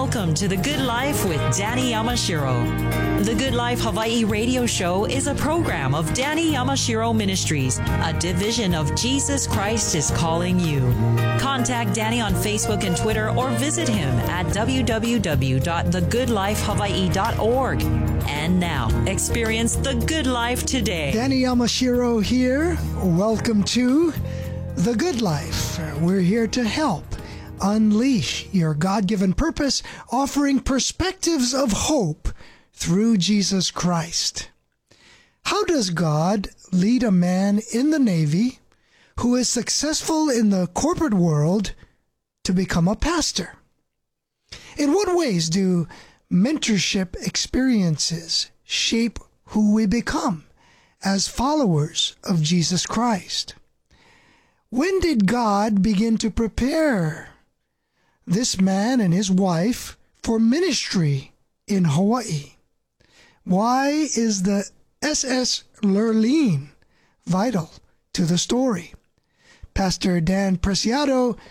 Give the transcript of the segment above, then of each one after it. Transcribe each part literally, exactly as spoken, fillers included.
Welcome to The Good Life with Danny Yamashiro. The Good Life Hawaii radio show is a program of Danny Yamashiro Ministries, a division of Jesus Christ is Calling You. Contact Danny on Facebook and Twitter or visit him at w w w dot the good life hawaii dot org. And now, experience the good life today. Danny Yamashiro here. Welcome to The Good Life. We're here to help unleash your God-given purpose, offering perspectives of hope through Jesus Christ. How does God lead a man in the Navy who is successful in the corporate world to become a pastor? In what ways do mentorship experiences shape who we become as followers of Jesus Christ? When did God begin to prepare this man and his wife for ministry in Hawaii? Why is the S S Lurleen vital to the story? Pastor Dan Preciado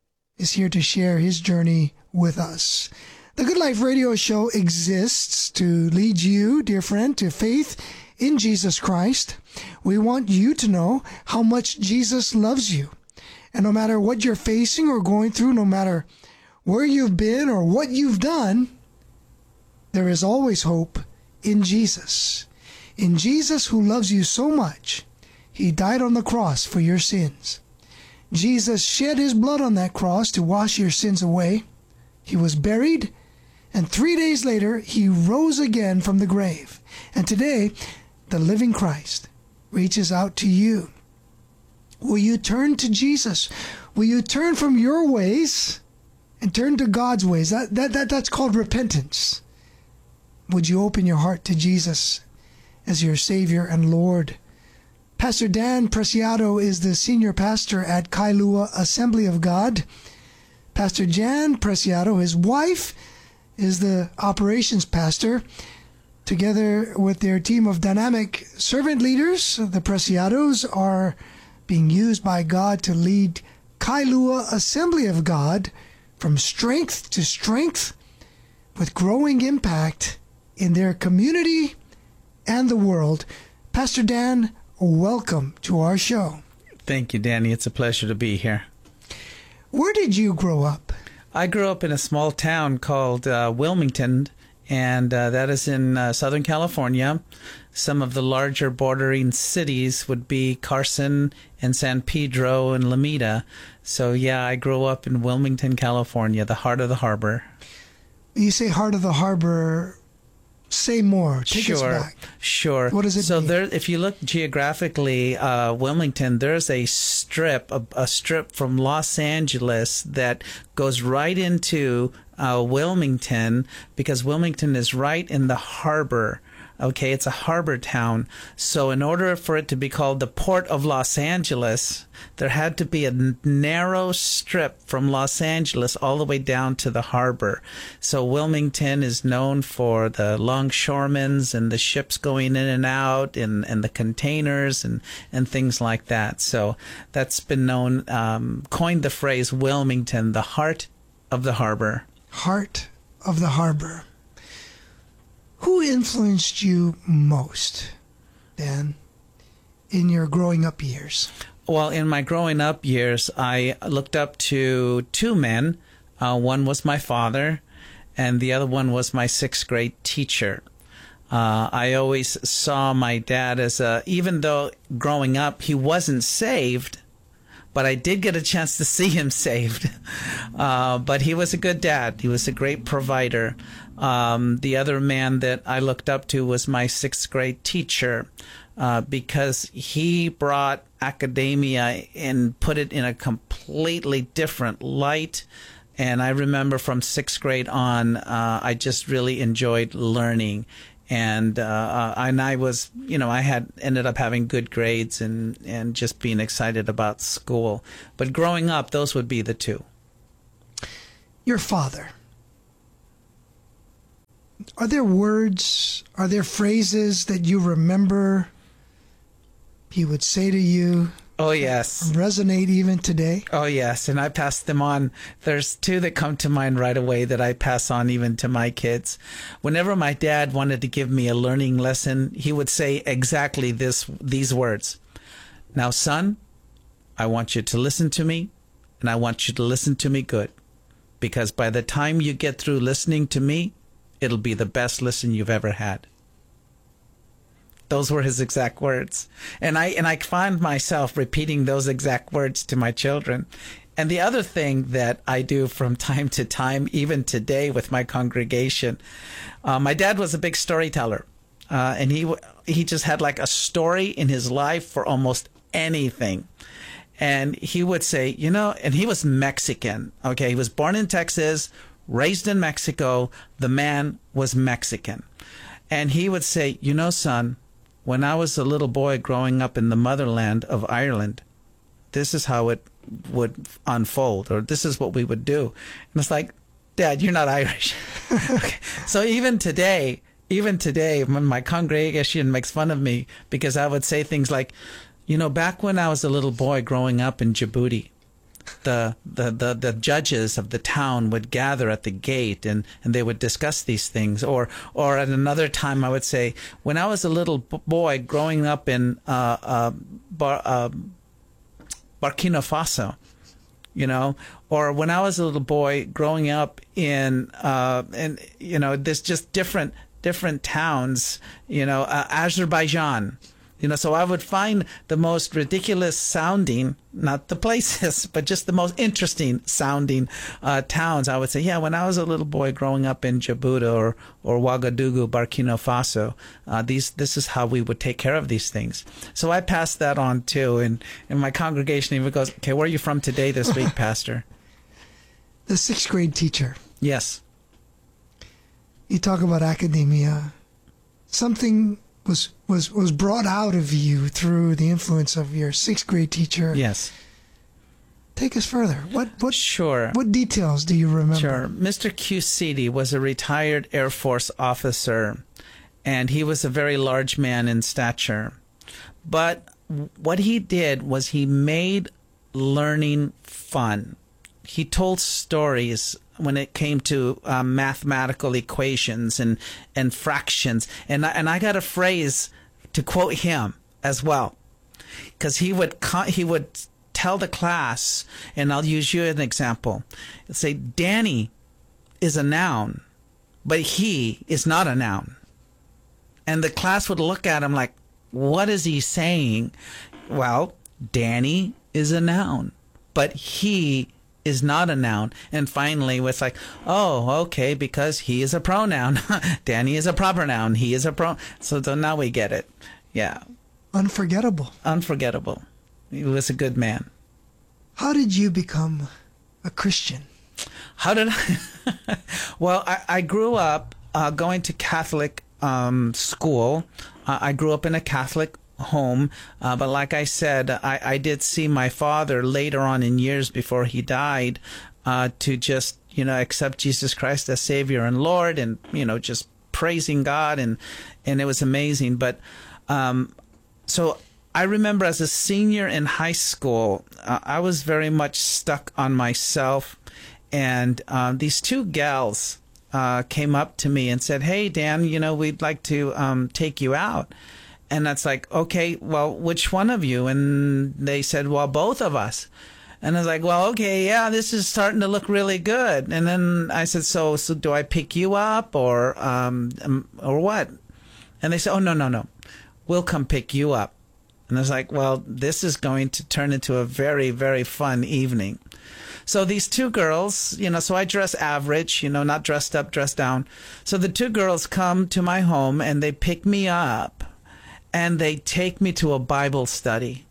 is here to share his journey with us. The Good Life radio show exists to lead you, dear friend, to faith in Jesus Christ. We want you to know how much Jesus loves you. And no matter what you're facing or going through, no matter where you've been or what you've done, there is always hope in Jesus. In Jesus, who loves you so much, he died on the cross for your sins. Jesus shed his blood on that cross to wash your sins away. He was buried, and three days later, he rose again from the grave. And today, the living Christ reaches out to you. Will you turn to Jesus? Will you turn from your ways and turn to God's ways? That, that, that, that's called repentance. Would you open your heart to Jesus as your Savior and Lord? Pastor Dan Preciado is the senior pastor at Kailua Assembly of God. Pastor Jan Preciado, his wife, is the operations pastor. Together with their team of dynamic servant leaders, the Preciados are being used by God to lead Kailua Assembly of God from strength to strength with growing impact in their community and the world. Pastor Dan, welcome to our show. Thank you, Danny. It's a pleasure to be here. Where did you grow up? I grew up in a small town called uh, Wilmington, and uh, that is in uh, Southern California. Some of the larger bordering cities would be Carson and San Pedro and Lomita. So, yeah, I grew up in Wilmington, California, the heart of the harbor. You say heart of the harbor. Say more. Take sure, us back. Sure. What does it so mean? there, if you look geographically, uh, Wilmington, there's a strip, a, a strip from Los Angeles that goes right into uh, Wilmington, because Wilmington is right in the harbor. Okay, it's a harbor town. So in order for it to be called the Port of Los Angeles, there had to be a narrow strip from Los Angeles all the way down to the harbor. So Wilmington is known for the longshoremen and the ships going in and out, and, and the containers and, and things like that. So that's been known, um, coined the phrase Wilmington, the heart of the harbor. Heart of the harbor. Who influenced you most, Dan, in your growing up years? Well, in my growing up years, I looked up to two men. Uh, one was my father, and the other one was my sixth grade teacher. Uh, I always saw my dad as a, even though growing up he wasn't saved, but I did get a chance to see him saved. Uh, but he was a good dad. He was a great provider. Um, the other man that I looked up to was my sixth grade teacher, uh, because he brought academia and put it in a completely different light. And I remember from sixth grade on, uh, I just really enjoyed learning. And uh, and I was, you know, I had ended up having good grades and, and just being excited about school. But growing up, those would be the two. Your father. Are there words, are there phrases that you remember he would say to you Oh, yes. resonate even today? Oh, yes. And I pass them on. There's two that come to mind right away that I pass on even to my kids. Whenever my dad wanted to give me a learning lesson, he would say exactly this, these words. Now, son, I want you to listen to me, and I want you to listen to me good. Because by the time you get through listening to me, it'll be the best listen you've ever had. Those were his exact words. And I and I find myself repeating those exact words to my children. And the other thing that I do from time to time, even today with my congregation, uh, my dad was a big storyteller. Uh, and he he just had like a story in his life for almost anything. And he would say, you know, and he was Mexican. Okay, he was born in Texas, raised in Mexico. The man was Mexican. And he would say, you know, son, when I was a little boy growing up in the motherland of Ireland, this is how it would unfold, or this is what we would do. And it's like, Dad, you're not Irish. Okay. So even today, even today, when my congregation makes fun of me because I would say things like, you know, back when I was a little boy growing up in Djibouti, the, the, the, the judges of the town would gather at the gate and, and they would discuss these things. Or or at another time I would say, when I was a little boy growing up in uh, uh, Bar, uh, Burkina Faso, you know, or when I was a little boy growing up in, uh, in you know, there's just different, different towns, you know, uh, Azerbaijan. You know, so I would find the most ridiculous sounding, not the places, but just the most interesting sounding uh, towns. I would say, yeah, when I was a little boy growing up in Djibouti or, or Ouagadougou, Burkina Faso, uh, these this is how we would take care of these things. So I passed that on too. And, and my congregation even goes, okay, where are you from today this week, Pastor? The sixth grade teacher. Yes. You talk about academia. Something was was was brought out of you through the influence of your sixth grade teacher. Yes. Take us further. What what sure. What details do you remember? Sure. Mister Cusidi was a retired Air Force officer, and he was a very large man in stature. But what he did was he made learning fun. He told stories when it came to um, mathematical equations and, and fractions. And I, and I got a phrase to quote him as well, because he would he would tell the class, and I'll use you as an example. He'd say, Danny is a noun, but he is not a noun. And the class would look at him like, what is he saying? Well, Danny is a noun, but he is not a noun. And finally, it's like, oh, okay, because he is a pronoun. Danny is a proper noun. He is a pro. So, so now we get it. Yeah. Unforgettable. Unforgettable. He was a good man. How did you become a Christian? How did I? Well, I, I grew up uh, going to Catholic um, school. Uh, I grew up in a Catholic home, uh, but like I said, I, I did see my father later on in years before he died uh, to just, you know, accept Jesus Christ as Savior and Lord, and, you know, just praising God, and and it was amazing. But um, so I remember as a senior in high school, uh, I was very much stuck on myself, and um, these two gals uh, came up to me and said, hey, Dan, you know, we'd like to um, take you out. And that's like, okay, well, which one of you? And they said, well, both of us. And I was like, well, okay, yeah, this is starting to look really good. And then I said, so, so do I pick you up or, um, or what? And they said, oh, no, no, no, we'll come pick you up. And I was like, well, this is going to turn into a very, very fun evening. So these two girls, you know, so I dress average, you know, not dressed up, dressed down. So the two girls come to my home and they pick me up. And they take me to a Bible study,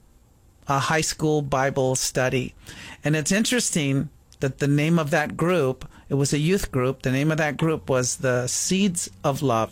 a high school Bible study. And it's interesting that the name of that group, it was a youth group. The name of that group was the Seeds of Love.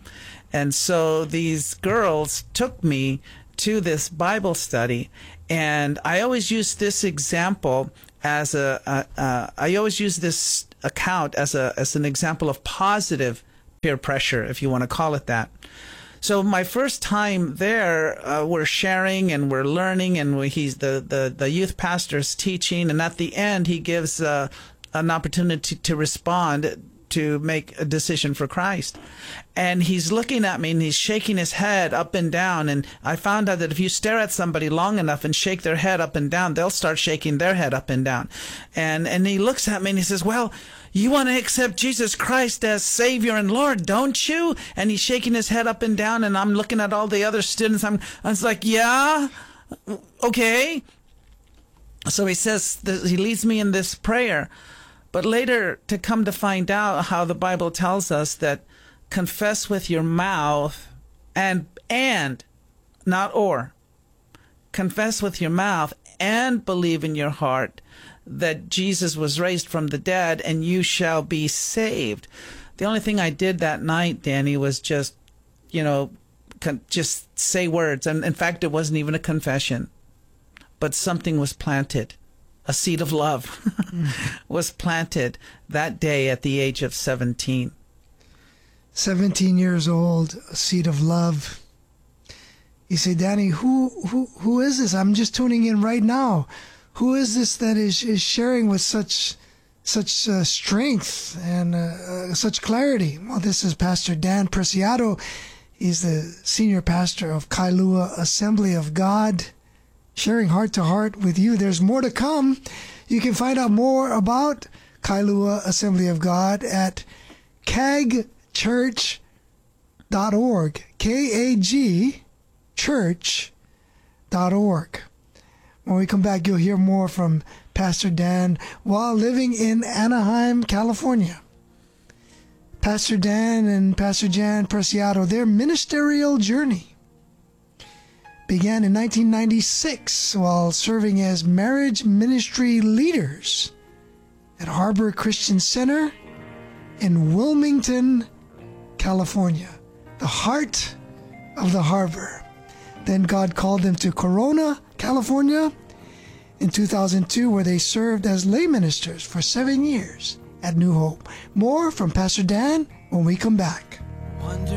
And so these girls took me to this Bible study. And I always use this example as a, a, a I always use this account as a as an example of positive peer pressure, if you want to call it that. So my first time there, uh, we're sharing and we're learning, and we, he's the, the, the youth pastor's teaching, and at the end he gives uh, an opportunity to respond, to make a decision for Christ. And he's looking at me and he's shaking his head up and down. And I found out that if you stare at somebody long enough and shake their head up and down, they'll start shaking their head up and down. And and he looks at me and he says, well, you want to accept Jesus Christ as Savior and Lord, don't you? And he's shaking his head up and down, and I'm looking at all the other students. I'm I was like, yeah, okay. So he says, he leads me in this prayer. But later, to come to find out how the Bible tells us that confess with your mouth and, and, not or, confess with your mouth and believe in your heart that Jesus was raised from the dead and you shall be saved. The only thing I did that night, Danny, was just, you know, con- just say words. And in fact, it wasn't even a confession, but something was planted. A seed of love was planted that day at the age of seventeen. seventeen years old, a seed of love. You say, Danny, who who who is this? I'm just tuning in right now. Who is this that is, is sharing with such such uh, strength and uh, uh, such clarity? Well, this is Pastor Dan Preciado. He's the senior pastor of Kailua Assembly of God, sharing heart-to-heart with you. There's more to come. You can find out more about Kailua Assembly of God at kag church dot org. K A G church dot org. When we come back, you'll hear more from Pastor Dan while living in Anaheim, California. Pastor Dan and Pastor Jan Preciado, their ministerial journey began in nineteen ninety-six while serving as marriage ministry leaders at Harbor Christian Center in Wilmington, California, the heart of the harbor. Then God called them to Corona, California in two thousand two, where they served as lay ministers for seven years at New Hope. More from Pastor Dan when we come back.